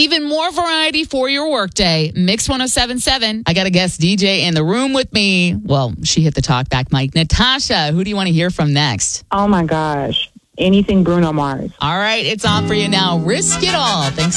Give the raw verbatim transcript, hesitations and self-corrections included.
Even more variety for your workday. Mix one oh seven point seven. I got a guest D J in the room with me. Well, she hit the talk back mic. Natasha, who do you want to hear from next? Oh, my gosh. Anything Bruno Mars. All right, it's on for you now. Risk It All. Thanks.